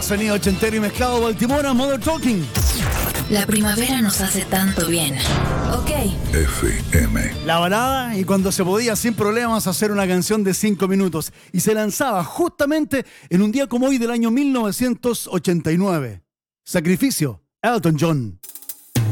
Sonido ochentero y mezclado, Baltimore, Mother Talking. La primavera nos hace tanto bien. Ok. FM. La balada, y cuando se podía sin problemas hacer una canción de 5 minutos. Y se lanzaba justamente en un día como hoy del año 1989. Sacrificio, Elton John.